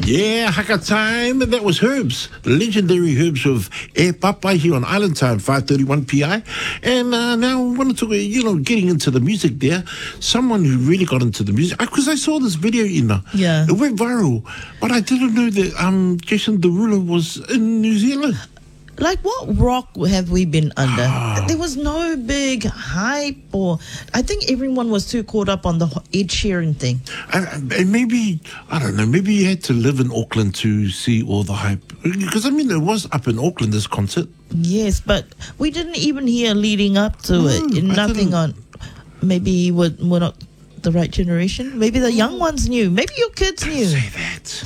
Yeah, haka time. That was Herbs, the legendary Herbs of E Papa here on Island Time, 5:31 PI. And now I want to talk, getting into the music there. Someone who really got into the music, because I saw this video, Yeah. it went viral, but I didn't know that Jason Derulo was in New Zealand. Like, what rock have we been under? There was no big hype, or I think everyone was too caught up on the Ed Sheeran thing. And maybe, I don't know, maybe you had to live in Auckland to see all the hype. Because, it was up in Auckland, this concert. Yes, but we didn't even hear leading up to it. Nothing on. Maybe we're not the right generation. Maybe the young ones knew. Maybe your kids knew. Don't say that.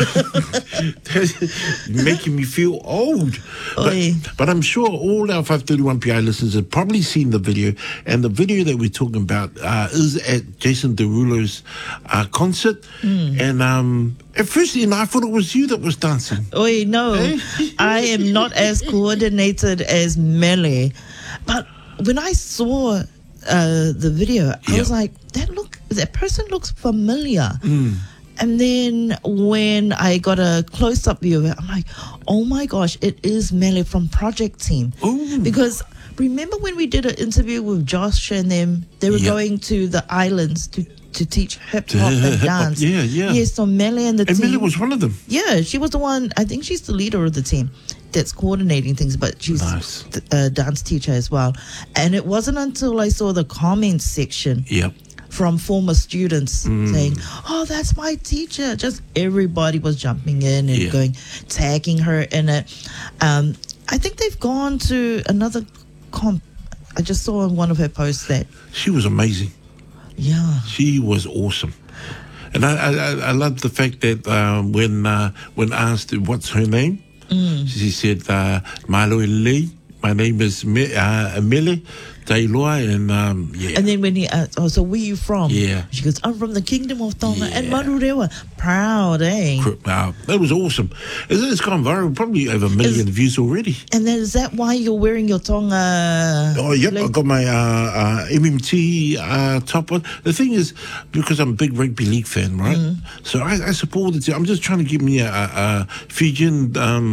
You're making me feel old. But I'm sure all our 531 PI listeners have probably seen the video, and the video that we're talking about is at Jason Derulo's concert. And at first, I thought it was you that was dancing. No, I am not as coordinated as Mele. But when I saw the video, I was like, that person looks familiar. And then when I got a close-up view of it, I'm like, oh my gosh, it is Mele from Project Team. Ooh. Because remember when we did an interview with Josh and them, they were going to the islands to teach hip-hop and dance. Yeah. Yes, so Mele and the team. And Mele was one of them. Yeah, she was the one, I think she's the leader of the team that's coordinating things, but she's a dance teacher as well. And it wasn't until I saw the comments section from former students saying, oh, that's my teacher. Just everybody was jumping in and tagging her in it. I think they've gone to another comp. I just saw on one of her posts that she was amazing. Yeah. She was awesome. And I love the fact that when asked what's her name, she said, Malo Lee, my name is Mele Tailoa, and And then when he asked, so where you from? Yeah. She goes, I'm from the Kingdom of Tonga and Manurewa. Proud, eh? That was awesome. It's gone viral, probably over 1 million views already. And then is that why you're wearing your Tonga? Oh, yep. I got my MMT top on. The thing is, because I'm a big rugby league fan, right? So I support the team. I'm just trying to get me a Fijian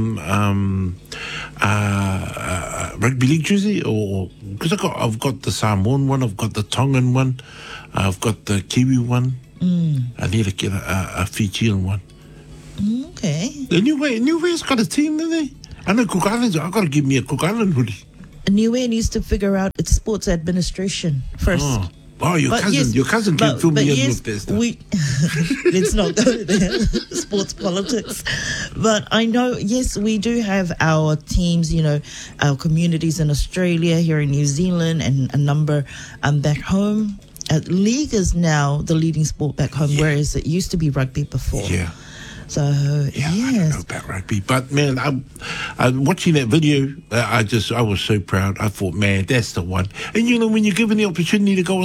rugby league jersey, or because I've got the Samoan one, I've got the Tongan one, I've got the Kiwi one. I need to get a Fijian one. Okay. The Niue's got a team, don't they? I know Cook Islands. I've got to give me a Cook Island hoodie. Niue needs to figure out its sports administration first. Oh, your cousin can fill me in with this stuff. Let's not go there. Sports politics. But I know, yes, we do have our teams, our communities in Australia, here in New Zealand, and a number back home. League is now the leading sport back home, whereas it used to be rugby before. Yeah. So, I don't know about rugby. But, man, I'm watching that video, I was so proud. I thought, man, that's the one. And, when you're given the opportunity to go